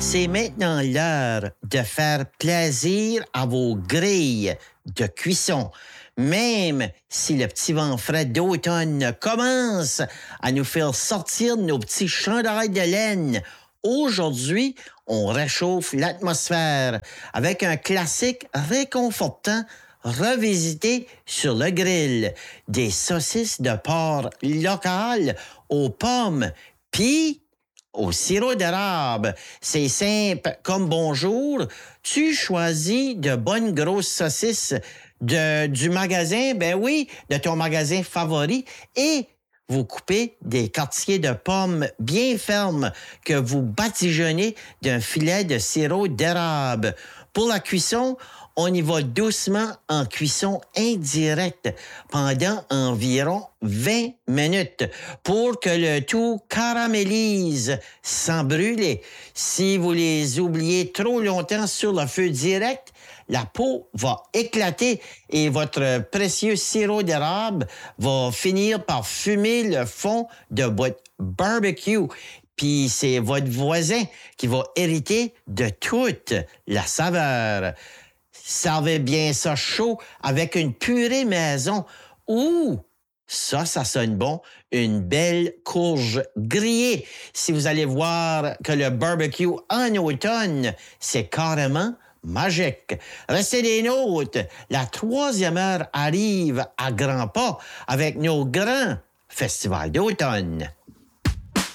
C'est maintenant l'heure de faire plaisir à vos grilles de cuisson. Même si le petit vent frais d'automne commence à nous faire sortir nos petits chandails de laine, aujourd'hui, on réchauffe l'atmosphère avec un classique réconfortant revisité sur le grill. Des saucisses de porc locales aux pommes, puis au sirop d'érable. C'est simple comme bonjour. Tu choisis de bonnes grosses saucisses du magasin, ben oui, de ton magasin favori, et vous coupez des quartiers de pommes bien fermes que vous badigeonnez d'un filet de sirop d'érable. Pour la cuisson, on y va doucement en cuisson indirecte pendant environ 20 minutes pour que le tout caramélise sans brûler. Si vous les oubliez trop longtemps sur le feu direct, la peau va éclater et votre précieux sirop d'érable va finir par fumer le fond de votre barbecue. Puis c'est votre voisin qui va hériter de toute la saveur. Servez bien ça chaud avec une purée maison ou, ça sonne bon, une belle courge grillée. Si vous allez voir que le barbecue en automne, c'est carrément magique. Restez des nôtres. La 3e heure arrive à grands pas avec nos grands festivals d'automne.